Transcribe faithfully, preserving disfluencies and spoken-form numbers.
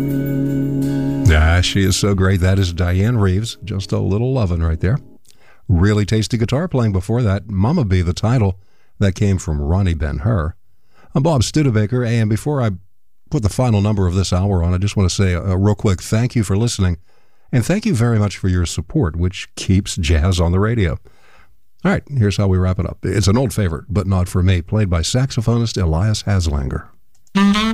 Ah, she is so great. That is Diane Reeves. Just a little lovin' right there. Really tasty guitar playing before that. Mama Be, the title. That came from Ronnie Ben-Hur. I'm Bob Studebaker, and before I put the final number of this hour on, I just want to say a, a real quick thank you for listening, and thank you very much for your support, which keeps jazz on the radio. All right, here's how we wrap it up. It's an old favorite, but not for me, played by saxophonist Elias Haslanger.